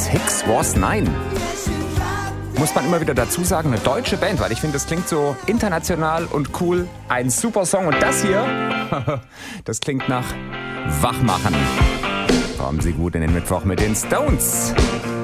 Hicks Was 9. Muss man immer wieder dazu sagen, eine deutsche Band, weil ich finde, das klingt so international und cool. Ein super Song. Und das hier, das klingt nach Wachmachen. Kommen Sie gut in den Mittwoch mit den Stones.